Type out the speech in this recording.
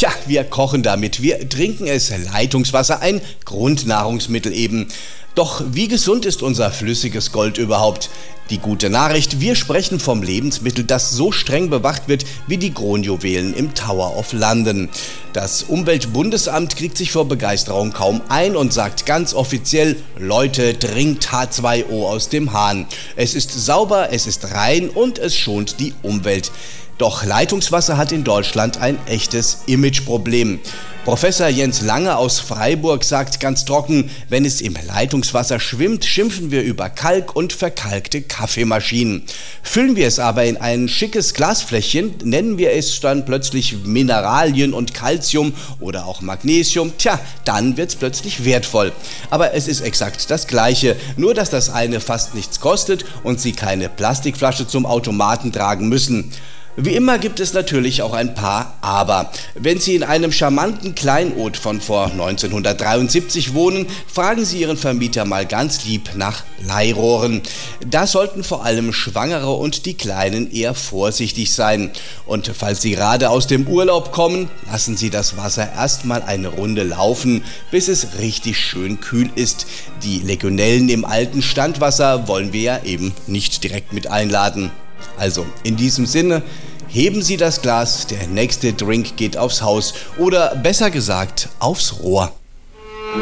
Tja, wir kochen damit, wir trinken es, Leitungswasser, ein Grundnahrungsmittel eben. Doch wie gesund ist unser flüssiges Gold überhaupt? Die gute Nachricht, wir sprechen vom Lebensmittel, das so streng bewacht wird wie die Kronjuwelen im Tower of London. Das Umweltbundesamt kriegt sich vor Begeisterung kaum ein und sagt ganz offiziell: Leute, trinkt H2O aus dem Hahn. Es ist sauber, es ist rein und es schont die Umwelt. Doch Leitungswasser hat in Deutschland ein echtes Imageproblem. Professor Jens Lange aus Freiburg sagt ganz trocken: Wenn es im Leitungswasser schwimmt, schimpfen wir über Kalk und verkalkte Kaffeemaschinen. Füllen wir es aber in ein schickes Glasfläschchen, nennen wir es dann plötzlich Mineralien und Calcium oder auch Magnesium. Tja, dann wird's plötzlich wertvoll. Aber es ist exakt das Gleiche, nur dass das eine fast nichts kostet und Sie keine Plastikflasche zum Automaten tragen müssen. Wie immer gibt es natürlich auch ein paar Aber. Wenn Sie in einem charmanten Kleinod von vor 1973 wohnen, fragen Sie Ihren Vermieter mal ganz lieb nach Bleirohren. Da sollten vor allem Schwangere und die Kleinen eher vorsichtig sein. Und falls Sie gerade aus dem Urlaub kommen, lassen Sie das Wasser erstmal eine Runde laufen, bis es richtig schön kühl ist. Die Legionellen im alten Standwasser wollen wir ja eben nicht direkt mit einladen. Also in diesem Sinne, heben Sie das Glas, der nächste Drink geht aufs Haus oder besser gesagt aufs Rohr.